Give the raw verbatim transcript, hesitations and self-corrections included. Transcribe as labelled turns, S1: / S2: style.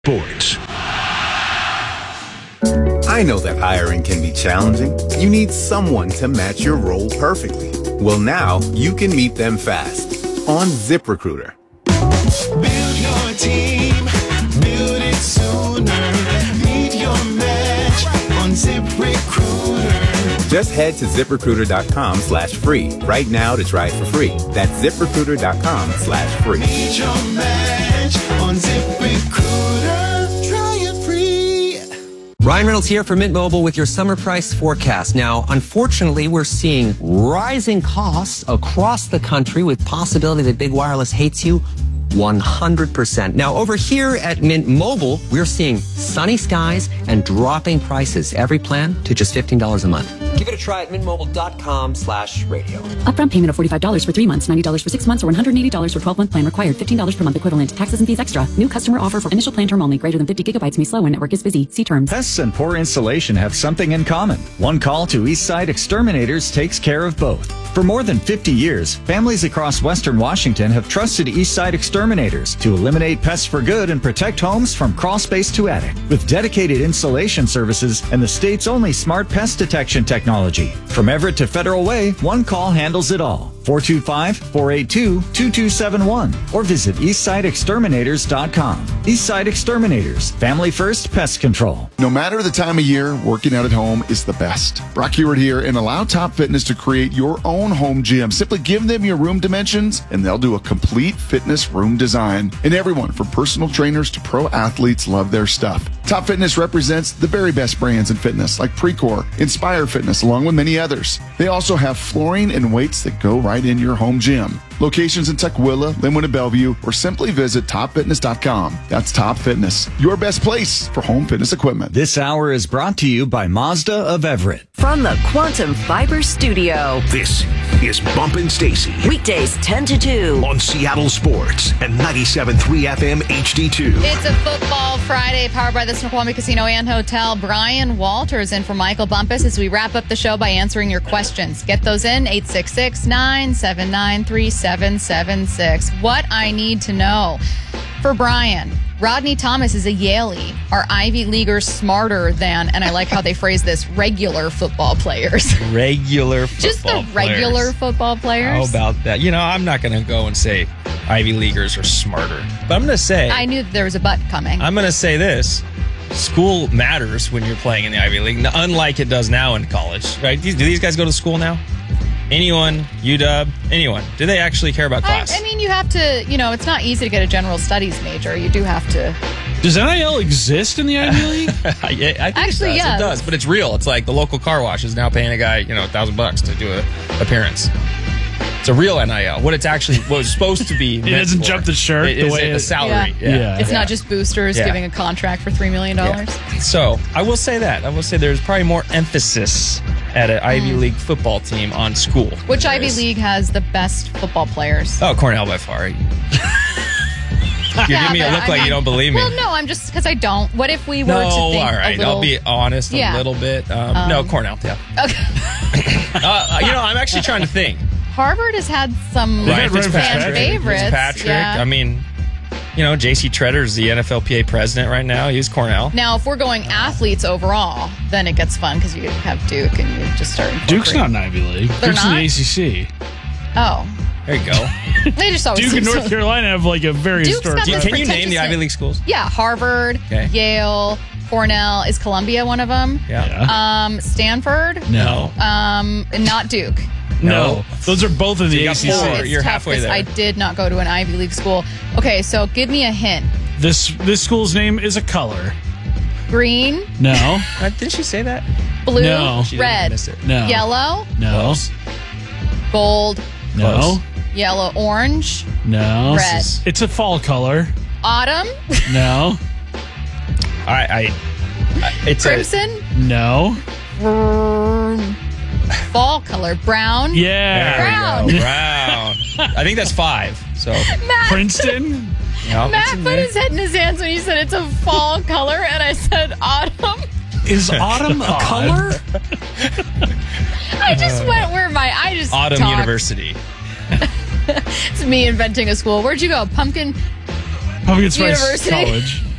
S1: Sports.
S2: I know that hiring can be challenging. You need someone to match your role perfectly. Well, now you can meet them fast on ZipRecruiter.
S3: Build your team, build it sooner. Meet your match on ZipRecruiter.
S2: Just head to ZipRecruiter.com slash free right now to try it for free. That's ZipRecruiter.com slash free.
S3: Meet your match on ZipRecruiter. Try it free.
S4: Ryan Reynolds here for Mint Mobile with your summer price forecast. Now, unfortunately, we're seeing rising costs across the country with possibility that big wireless hates you one hundred percent. Now, over here at Mint Mobile, we're seeing sunny skies and dropping prices. Every plan to just fifteen dollars a month. Give it a try at mintmobile.com slash radio.
S5: Upfront payment of forty-five dollars for three months, ninety dollars for six months, or one hundred eighty dollars for twelve-month plan required. fifteen dollars per month equivalent. Taxes and fees extra. New customer offer for initial plan term only. Greater than fifty gigabytes may slow when network is busy. See terms.
S6: Pests and poor insulation have something in common. One call to Eastside Exterminators takes care of both. For more than fifty years, families across Western Washington have trusted Eastside Exterminators to eliminate pests for good and protect homes from crawl space to attic. With dedicated installation services and the state's only smart pest detection technology. From Everett to Federal Way, one call handles it all. four two five, four eight two, two two seven one or visit eastside exterminators dot com. Eastside Exterminators, family first pest control.
S7: No matter the time of year, working out at home is the best. Brock Heward here, and allow Top Fitness to create your own home gym. Simply give them your room dimensions and they'll do a complete fitness room design. And everyone from personal trainers to pro athletes love their stuff. Top Fitness represents the very best brands in fitness like Precor, Inspire Fitness, along with many others. They also have flooring and weights that go right in your home gym. Locations in Tukwila, Linwood, and Bellevue, or simply visit top fitness dot com. That's Top Fitness, your best place for home fitness equipment.
S6: This hour is brought to you by Mazda of Everett.
S8: From the Quantum Fiber Studio.
S1: This is Bumpin' Stacy
S8: Weekdays ten to two.
S1: on Seattle Sports and ninety-seven point three F M H D two.
S9: It's a football Friday powered by the Snoqualmie Casino and Hotel. Brian Walters in for Michael Bumpus as we wrap up the show by answering your questions. Get those in, eight six six, nine seven nine, three seven seven six. What I need to know. For Brian, Rodney Thomas is a Yalie. Are Ivy Leaguers smarter than, and I like how they phrase this, regular football players?
S10: Regular football
S9: Just the regular
S10: players.
S9: football players?
S10: How about that? You know, I'm not going to go and say Ivy Leaguers are smarter. But I'm going to say...
S9: I knew that there was a but coming.
S10: I'm going to say this. School matters when you're playing in the Ivy League, unlike it does now in college, right? Do these guys go to school now? Anyone, U W, anyone, do they actually care about class?
S9: I, I mean, you have to, you know, it's not easy to get a general studies major. You do have to.
S11: Does N I L exist in the Ivy League?
S10: yeah, I think
S9: Actually,
S10: it does.
S9: yeah.
S10: It does, but it's real. It's like the local car wash is now paying a guy, you know, a thousand bucks to do an appearance. It's a real N I L. What it's actually, what it's supposed to be.
S11: It doesn't
S10: for.
S11: jump the shirt
S10: It
S11: the
S10: is
S11: way
S10: a
S11: it-
S10: salary.
S9: Yeah.
S10: Yeah.
S11: Yeah.
S9: It's
S10: Yeah.
S9: not just boosters
S10: Yeah.
S9: giving a contract for three million dollars.
S10: Yeah. So I will say that. I will say there's probably more emphasis at an Ivy League football team on school.
S9: Which
S10: There
S9: Ivy
S10: is.
S9: League has the best football players?
S10: Oh, Cornell by far. You
S9: Yeah,
S10: give me a
S9: but
S10: look
S9: I
S10: like
S9: mean-
S10: you don't believe me.
S9: Well, no, I'm just because I don't. What if we were
S10: no,
S9: to think
S10: all right.
S9: a little...
S10: I'll be honest
S9: Yeah.
S10: a little bit. Um,
S9: Um,
S10: no, Cornell. Yeah.
S9: Okay.
S10: Uh, you know, I'm actually trying to think.
S9: Harvard has had some
S10: Ryan
S11: Ryan
S9: fan
S11: Fitzpatrick.
S9: favorites.
S10: Fitzpatrick.
S9: Yeah.
S10: I mean, you know, J C Tretter's the N F L P A president right now. He's Cornell.
S9: Now, if we're going athletes overall, then it gets fun because you have Duke and you just start.
S11: Duke's not
S9: incorporating-
S11: an Ivy League.
S9: They're
S11: Duke's in
S9: not?
S11: the A C C.
S9: Oh,
S10: There you go.
S9: they just always
S11: Duke
S9: seem
S11: and North
S9: so-
S11: Carolina have like a very
S9: Duke's
S11: historic.
S9: got
S10: Can
S9: those
S10: you name the
S9: pretentious
S10: Ivy
S9: names.
S10: League schools?
S9: Yeah, Harvard,
S10: Okay.
S9: Yale, Cornell. Is Columbia one of them?
S10: Yeah.
S11: Yeah.
S9: Um, Stanford.
S10: No.
S9: Um, not Duke.
S11: No, those are both in the
S10: You got
S11: A C
S10: four.
S11: C.
S9: It's
S10: You're
S9: tough
S10: halfway
S9: 'cause
S10: there.
S9: I did not go to an Ivy League school. Okay, so give me a hint.
S11: This this school's name is a color.
S9: Green,
S11: No,
S10: Uh, didn't she say that?
S9: blue,
S11: No.
S10: She didn't
S9: red,
S10: miss it.
S11: no,
S9: yellow,
S11: no,
S10: Close.
S9: gold,
S11: no,
S9: yellow, orange,
S11: no.
S9: red.
S11: It's a fall color.
S9: autumn,
S11: No,
S10: I, I, I it's
S9: crimson,
S11: no.
S9: fall color, brown.
S10: A,
S11: Yeah,
S9: Brown.
S10: there we go. Brown. I think that's five. So,
S9: Matt,
S11: Princeton.
S10: yeah,
S9: Matt
S10: it's in
S9: put
S10: there.
S9: his head in his hands when you said it's a fall color, and I said autumn.
S11: Is autumn a color?
S9: I just went where my I just
S10: Autumn
S9: talked.
S10: University.
S9: It's me inventing a school. Where'd you go? Pumpkin
S11: Pumpkin Spice
S9: University.
S11: College.